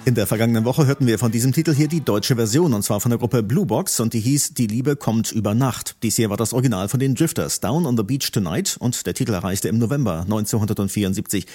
In der vergangenen Woche hörten wir von diesem Titel hier die deutsche Version, und zwar von der Gruppe Blue Box, und die hieß Die Liebe kommt über Nacht. Dies hier war das Original von den Drifters, Down on the Beach Tonight, und der Titel erreichte im November 1974